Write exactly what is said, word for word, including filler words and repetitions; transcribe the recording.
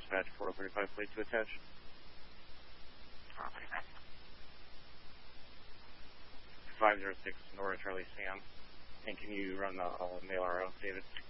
dispatch four oh three five, please, to attach. five oh six Nora Charlie Sam. And can you run the uh, mail R O, David?